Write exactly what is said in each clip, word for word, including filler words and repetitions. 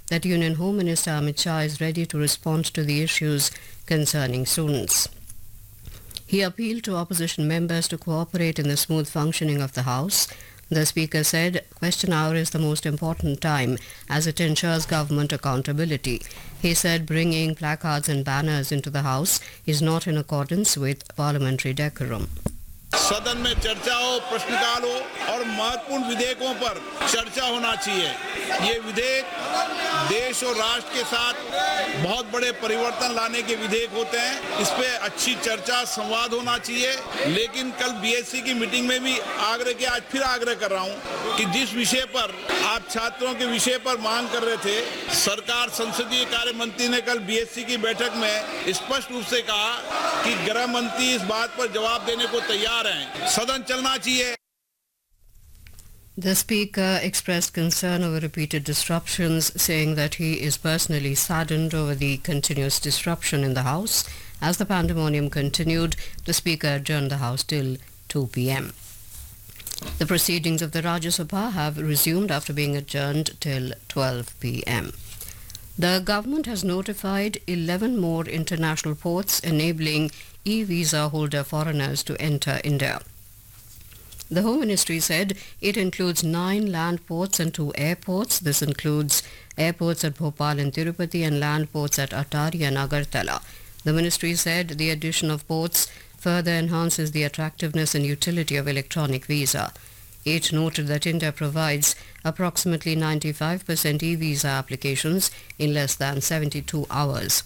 that Union Home Minister Amit Shah is ready to respond to the issues concerning students. He appealed to opposition members to cooperate in the smooth functioning of the House. The Speaker said question hour is the most important time as it ensures government accountability. He said bringing placards and banners into the House is not in accordance with parliamentary decorum. सदन में चर्चा हो, प्रश्नकाल हो और महत्वपूर्ण विधेयकों पर चर्चा होना चाहिए। ये विधेयक देश और राष्ट्र के साथ बहुत बड़े परिवर्तन लाने के विधेयक होते हैं। इस पे अच्छी चर्चा संवाद होना चाहिए। लेकिन कल बीएससी की मीटिंग में भी आग्रह किया, आज फिर आग्रह कर रहा हूं कि जिस विषय पर आप छात्रों के विषय पर मांग कर रहे थे, सरकार संसदीय कार्य मंत्री ने कल बीएससी की बैठक में स्पष्ट रूप से कहा कि गृह मंत्री इस बात पर जवाब देने को तैयार हैं। सदन चलना चाहिए। The Speaker expressed concern over repeated disruptions, saying that he is personally saddened over the continuous disruption in the House. As the pandemonium continued, the Speaker adjourned the House till two p.m. The proceedings of the Rajya Sabha have resumed after being adjourned till twelve p.m. The government has notified eleven more international ports enabling e-visa holder foreigners to enter India. The Home Ministry said it includes nine land ports and two airports. This includes airports at Bhopal and Tirupati and land ports at Attari and Agartala. The Ministry said the addition of ports further enhances the attractiveness and utility of electronic visa. It noted that India provides approximately ninety-five percent e-visa applications in less than seventy-two hours.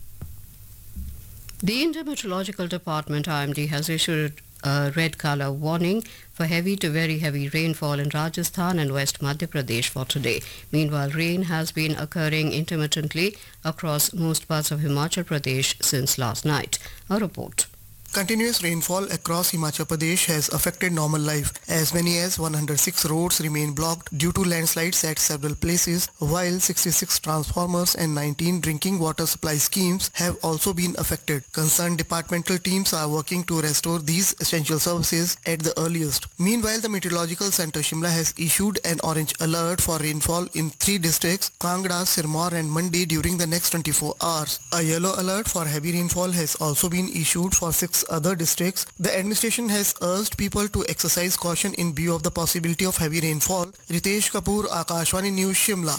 The Indian Meteorological Department I M D has issued a red colour warning for heavy to very heavy rainfall in Rajasthan and West Madhya Pradesh for today. Meanwhile, rain has been occurring intermittently across most parts of Himachal Pradesh since last night. A report. Continuous rainfall across Himachal Pradesh has affected normal life. As many as one hundred six roads remain blocked due to landslides at several places, while sixty-six transformers and nineteen drinking water supply schemes have also been affected. Concerned departmental teams are working to restore these essential services at the earliest. Meanwhile, the Meteorological Centre Shimla has issued an orange alert for rainfall in three districts, Kangra, Sirmaur and Mandi during the next twenty-four hours. A yellow alert for heavy rainfall has also been issued for six other districts. The administration has urged people to exercise caution in view of the possibility of heavy rainfall. Ritesh Kapoor, Akashvani News, Shimla.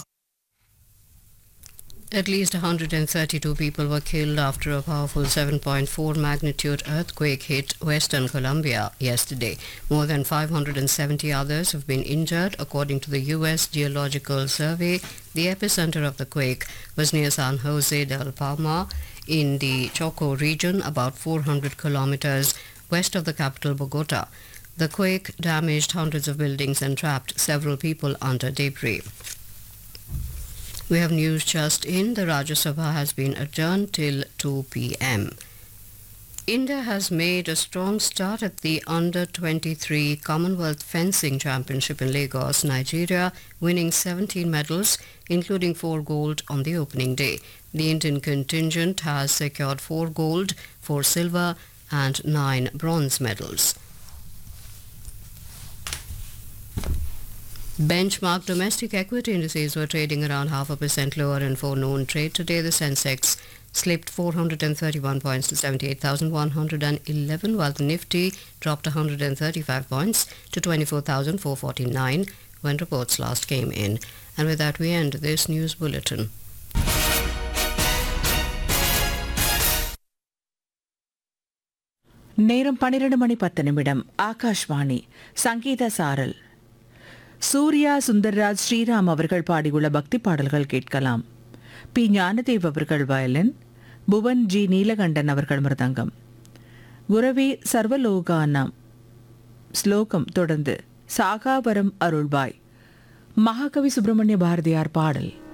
At least one hundred thirty-two people were killed after a powerful seven point four magnitude earthquake hit Western Colombia yesterday. More than five hundred seventy others have been injured, according to the U S Geological Survey. The epicenter of the quake was near San Jose del Palma in the Choco region, about four hundred kilometers west of the capital Bogota. The quake damaged hundreds of buildings and trapped several people under debris. We have news just in. The Rajya Sabha has been adjourned till two p.m. India has made a strong start at the under twenty-three Commonwealth Fencing Championship in Lagos, Nigeria, winning seventeen medals, including four gold on the opening day. The Indian contingent has secured four gold, four silver and nine bronze medals. Benchmark domestic equity indices were trading around half a percent lower in forenoon trade. Today, the Sensex slipped four hundred thirty-one points to seventy-eight thousand one hundred eleven, while the Nifty dropped one hundred thirty-five points to twenty-four thousand four hundred forty-nine when reports last came in. And with that, we end this news bulletin. நேரம் பன்னிரண்டு மணி பத்து நிமிடம். ஆகாஷ்வாணி சங்கீத சாரல். சூர்யா சுந்தர்ராஜ் ஸ்ரீராம் அவர்கள் பாடியுள்ள பக்தி பாடல்கள் கேட்கலாம். பி ஞானதேவ் அவர்கள் வயலின், புவன் ஜி நீலகண்டன் அவர்கள் மிருதங்கம். குரவே சர்வலோகானாம் ஸ்லோகம் தொடர்ந்து சாகாவரம் அருள்பாய். மகாகவி சுப்பிரமணிய பாரதியார் பாடல்.